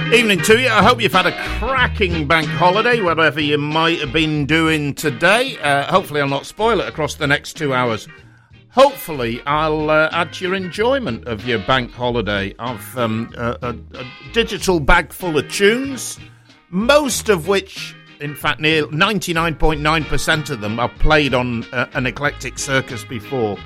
Evening to you. I hope you've had a cracking bank holiday, whatever you might have been doing today. Hopefully I'll not spoil it across the next 2 hours. Hopefully I'll add to your enjoyment of your bank holiday. I've a digital bag full of tunes, most of which, in fact, near 99.9% of them I've played on an Eclectic Circus before.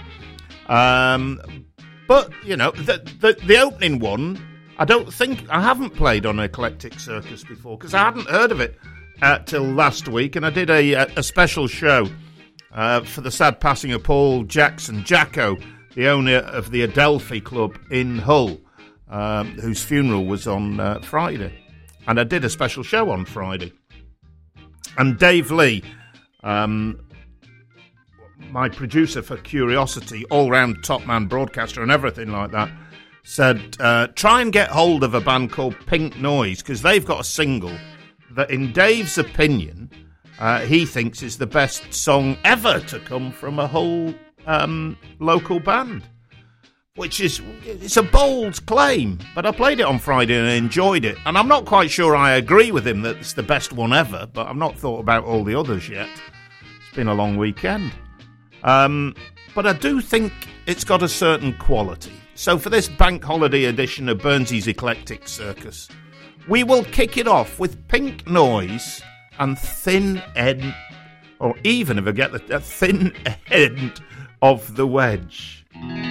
But, you know, the opening one, I haven't played on Eclectic Circus before because I hadn't heard of it till last week, and I did a special show for the sad passing of Paul Jackson, Jacko, the owner of the Adelphi Club in Hull, whose funeral was on Friday. And I did a special show on Friday. And Dave Lee, my producer for Curiosity, all-round top man broadcaster and everything like that, said, try and get hold of a band called Pink Noise, because they've got a single that, in Dave's opinion, he thinks is the best song ever to come from a whole local band. It's a bold claim, but I played it on Friday and I enjoyed it. And I'm not quite sure I agree with him that it's the best one ever, but I've not thought about all the others yet. It's been a long weekend. But I do think it's got a certain quality. So for this bank holiday edition of Burnsy's Eclectic Circus, we will kick it off with Pink Noise and Thin End, or even if I get the thin end of the wedge.